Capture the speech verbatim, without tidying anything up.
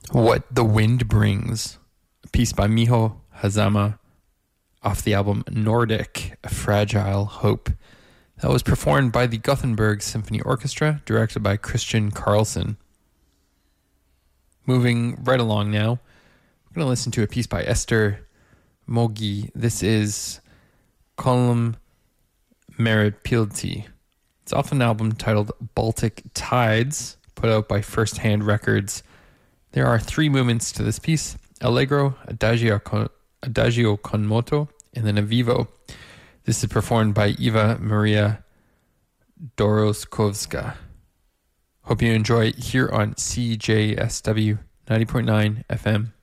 What the Wind Brings, a piece by Miho Hazama off the album Nordic, A Fragile Hope. That was performed by the Gothenburg Symphony Orchestra, directed by Christian Carlson. Moving right along now, we're going to listen to a piece by Esther Mogi. This is Column Meripilti. It's off an album titled Baltic Tides, put out by First Hand Records. There are three movements to this piece: Allegro, Adagio con, Adagio con moto, and then a vivo. This is performed by Eva Maria Doroskovska. Hope you enjoy it here on C J S W ninety point nine F M.